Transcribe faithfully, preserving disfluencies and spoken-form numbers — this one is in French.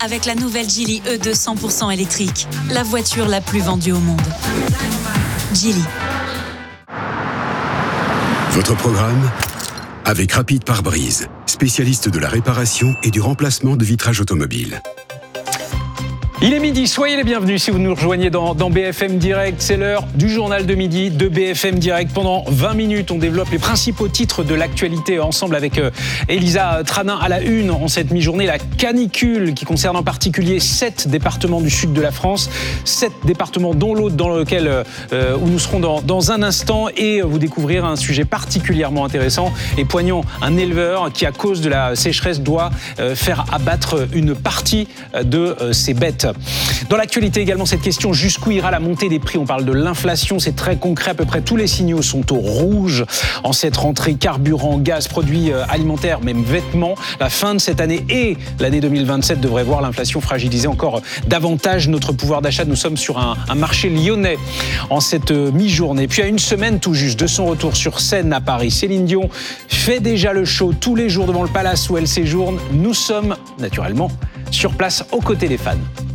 avec la nouvelle Geely E deux cent pour cent électrique, la voiture la plus vendue au monde. Geely. Votre programme avec Rapide Pare-Brise, spécialiste de la réparation et du remplacement de vitrages automobiles. Il est midi, soyez les bienvenus si vous nous rejoignez dans, dans B F M Direct. C'est l'heure du journal de midi de B F M Direct. Pendant vingt minutes, on développe les principaux titres de l'actualité ensemble avec euh, Elisa Tranin à la une en cette mi-journée. La canicule qui concerne en particulier sept départements du sud de la France. Sept départements dont l'autre dans lequel euh, où nous serons dans, dans un instant. Et vous découvrir un sujet particulièrement intéressant et poignant. Un éleveur qui, à cause de la sécheresse, doit euh, faire abattre une partie de euh, ses bêtes. Dans l'actualité également, cette question, jusqu'où ira la montée des prix? On parle de l'inflation, c'est très concret, à peu près tous les signaux sont au rouge en cette rentrée. Carburant, gaz, produits alimentaires, même vêtements. La fin de cette année et l'année deux mille vingt-sept devrait voir l'inflation fragiliser encore davantage notre pouvoir d'achat. Nous sommes sur un, un marché lyonnais en cette mi-journée. Puis à une semaine tout juste de son retour sur scène à Paris, Céline Dion fait déjà le show tous les jours devant le palace où elle séjourne. Nous sommes naturellement sur place aux côtés des fans.